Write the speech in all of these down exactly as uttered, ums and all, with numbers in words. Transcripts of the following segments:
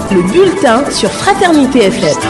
le bulletin sur Fraternité F M.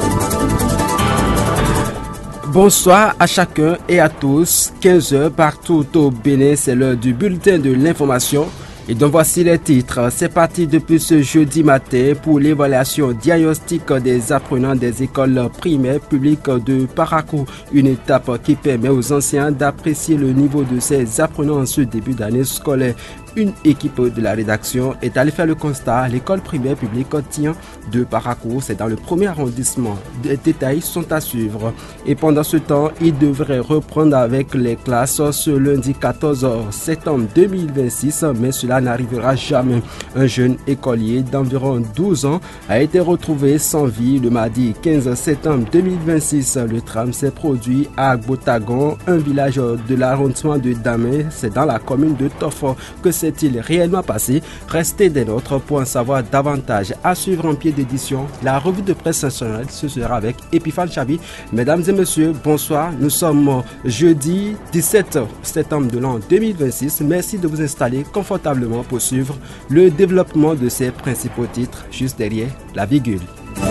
Bonsoir à chacun et à tous. quinze heures partout au Bénin, c'est l'heure du bulletin de l'information. Et donc voici les titres. C'est parti depuis ce jeudi matin pour l'évaluation diagnostique des apprenants des écoles primaires publiques de Parakou. Une étape qui permet aux enseignants d'apprécier le niveau de ces apprenants en ce début d'année scolaire. Une équipe de la rédaction est allée faire le constat à l'école primaire publique Tien de Parakou. C'est dans le premier arrondissement. Des détails sont à suivre. Et pendant ce temps, il devrait reprendre avec les classes ce lundi quatorze septembre deux mille vingt-six, mais cela n'arrivera jamais. Un jeune écolier d'environ douze ans a été retrouvé sans vie le mardi quinze septembre deux mille vingt-six. Le drame s'est produit à Agbotagon, un village de l'arrondissement de Damé. C'est dans la commune de Tofo que s'est-il réellement passé? Restez des nôtres pour en savoir davantage. À suivre en pied d'édition, la revue de presse nationale, ce sera avec Epiphane Chabi. Mesdames et messieurs, bonsoir. Nous sommes jeudi dix-sept septembre de l'an deux mille vingt-six. Merci de vous installer confortablement pour suivre le développement de ces principaux titres juste derrière la virgule.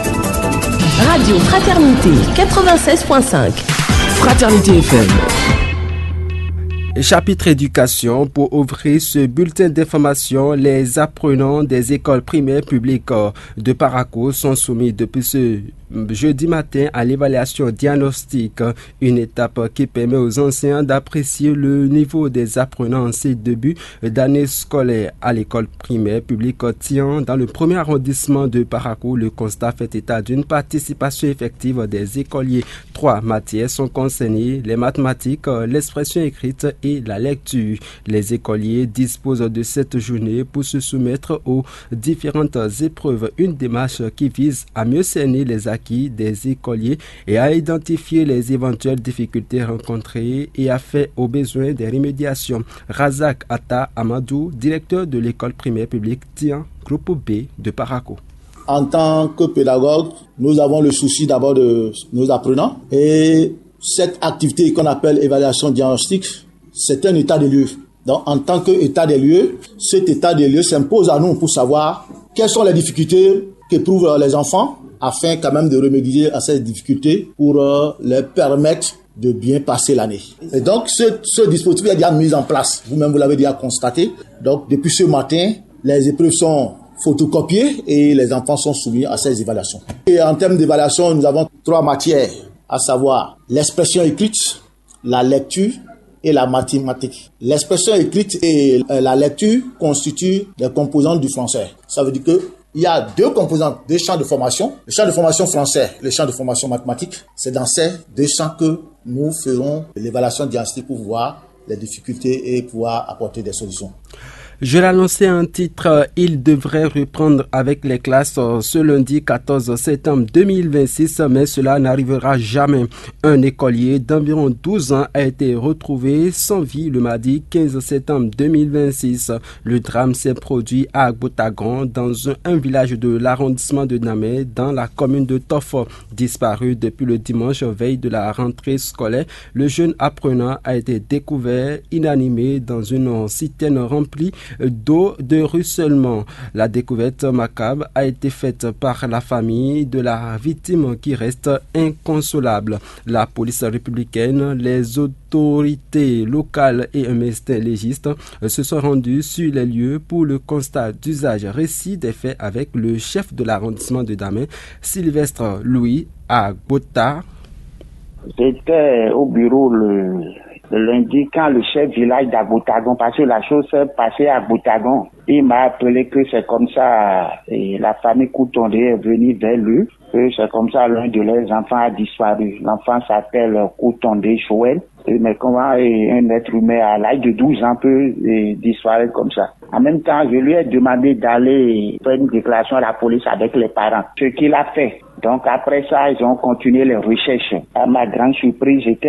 Radio Fraternité quatre-vingt-seize point cinq. Fraternité F M. Chapitre éducation. Pour ouvrir ce bulletin d'information, les apprenants des écoles primaires publiques de Parakou sont soumis depuis ce jeudi matin à l'évaluation diagnostique, une étape qui permet aux enseignants d'apprécier le niveau des apprenants en ces débuts d'année scolaire à l'école primaire publique Tien. Dans le premier arrondissement de Parakou, le constat fait état d'une participation effective des écoliers. Trois matières sont concernées, les mathématiques, l'expression écrite et la lecture. Les écoliers disposent de cette journée pour se soumettre aux différentes épreuves, une démarche qui vise à mieux cerner les acquis des écoliers et à identifier les éventuelles difficultés rencontrées et à faire au besoin des remédiations. Razak Atta Amadou, directeur de l'école primaire publique Tien, groupe B de Parakou. En tant que pédagogue, nous avons le souci d'abord de nos apprenants et cette activité qu'on appelle évaluation diagnostique, c'est un état des lieux. Donc, en tant qu'état des lieux, cet état des lieux s'impose à nous pour savoir quelles sont les difficultés qu'éprouvent les enfants afin quand même de remédier à ces difficultés pour euh, leur permettre de bien passer l'année. Et donc, ce, ce dispositif est déjà mis en place. Vous-même, vous l'avez déjà constaté. Donc, depuis ce matin, les épreuves sont photocopiées et les enfants sont soumis à ces évaluations. Et en termes d'évaluation, nous avons trois matières, à savoir l'expression écrite, la lecture et la mathématique. L'expression écrite et la lecture constituent des composantes du français. Ça veut dire que il y a deux composantes, deux champs de formation. Le champ de formation français, le champ de formation mathématique. C'est dans ces deux champs que nous ferons l'évaluation diagnostique pour voir les difficultés et pouvoir apporter des solutions. Je l'annonçais en titre, il devrait reprendre avec les classes ce lundi quatorze septembre deux mille vingt-six, mais cela n'arrivera jamais. Un écolier d'environ douze ans a été retrouvé sans vie le mardi quinze septembre deux mille vingt-six. Le drame s'est produit à Agbotagon, dans un, un village de l'arrondissement de Namé, dans la commune de Tofo. Disparu depuis le dimanche veille de la rentrée scolaire, le jeune apprenant a été découvert inanimé dans une citerne remplie d'eau de ruissellement. La découverte macabre a été faite par la famille de la victime qui reste inconsolable. La police républicaine, les autorités locales et un médecin légiste se sont rendus sur les lieux pour le constat d'usage récit des faits avec le chef de l'arrondissement de Damé, Sylvestre Louis Agbota. J'étais au bureau le Le lundi, quand le chef village d'Agbotagon, parce que la chose s'est passée à Agbotagon, il m'a appelé que c'est comme ça, et la famille Koutondé est venue vers lui, que c'est comme ça l'un de leurs enfants a disparu. L'enfant s'appelle Koutondé Joël, mais comment un être humain à l'âge de douze ans peut disparaître comme ça. En même temps, je lui ai demandé d'aller faire une déclaration à la police avec les parents, ce qu'il a fait. Donc après ça, ils ont continué les recherches. À ma grande surprise, j'étais